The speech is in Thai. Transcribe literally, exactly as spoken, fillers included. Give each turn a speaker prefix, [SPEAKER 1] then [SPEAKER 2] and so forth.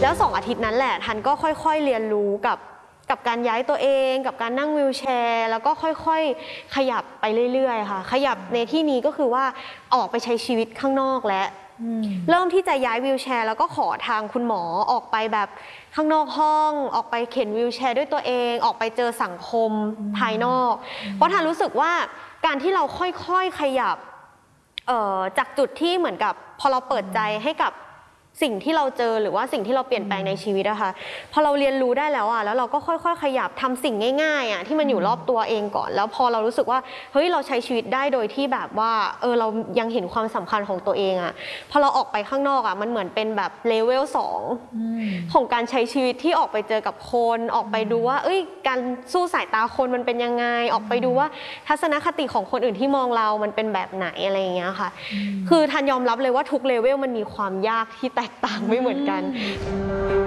[SPEAKER 1] แล้วสองอาทิตย์นั้นแหละทันก็ค่อยๆเรียนรู้กับกับการย้ายตัวเองกับการนั่งวีลแชร์แล้วก็ค่อยๆขยับไปเรื่อยๆค่ะขยับในที่นี้ก็คือว่าออกไปใช้ชีวิตข้างนอกและเริ่มที่จะย้ายวีลแชร์แล้วก็ขอทางคุณหมอออกไปแบบข้างนอกห้องออกไปเข็นวีลแชร์ด้วยตัวเองออกไปเจอสังคมภายนอกเพราะทันรู้สึกว่าการที่เราค่อยๆขยับจากจุดที่เหมือนกับพอเราเปิดใจให้กับสิ่งที่เราเจอหรือว่าสิ่งที่เราเปลี่ยนแปลงในชีวิตอะค่ะพอเราเรียนรู้ได้แล้วอะแล้วเราก็ค่อยๆขยับทำสิ่งง่ายๆอะที่มันอยู่รอบตัวเองก่อนแล้วพอเรารู้สึกว่าเฮ้ยเราใช้ชีวิตได้โดยที่แบบว่าเออเรายังเห็นความสำคัญของตัวเองอะพอเราออกไปข้างนอกอะมันเหมือนเป็นแบบเลเวลสองของการใช้ชีวิตที่ออกไปเจอกับคนออกไปดูว่าเอ้ยการสู้สายตาคนมันเป็นยังไงออกไปดูว่าทัศนคติของคนอื่นที่มองเรามันเป็นแบบไหนอะไรอย่างเงี้ยค่ะคือทันยอมรับเลยว่าทุกเลเวลมันมีความยากที่แตกต่างไม่เหมือนกัน